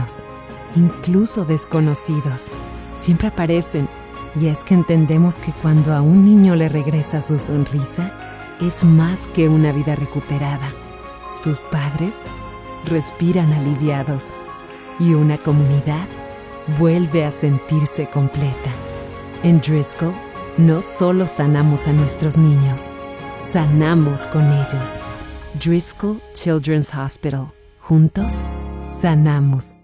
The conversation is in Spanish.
humanos, incluso desconocidos. Siempre aparecen, y es que entendemos que cuando a un niño le regresa su sonrisa, es más que una vida recuperada. Sus padres respiran aliviados y una comunidad vuelve a sentirse completa. En Driscoll, no solo sanamos a nuestros niños, sanamos con ellos. Driscoll Children's Hospital. Juntos, sanamos.